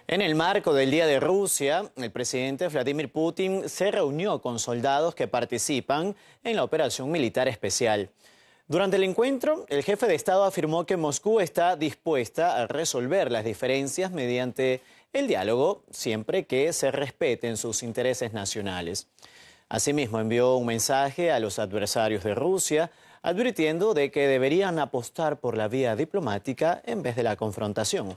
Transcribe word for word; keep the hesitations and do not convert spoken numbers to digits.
En el marco del Día de Rusia, el presidente Vladimir Putin se reunió con soldados que participan en la operación militar especial. Durante el encuentro, el jefe de Estado afirmó que Moscú está dispuesta a resolver las diferencias mediante el diálogo, siempre que se respeten sus intereses nacionales. Asimismo, envió un mensaje a los adversarios de Rusia, advirtiendo de que deberían apostar por la vía diplomática en vez de la confrontación.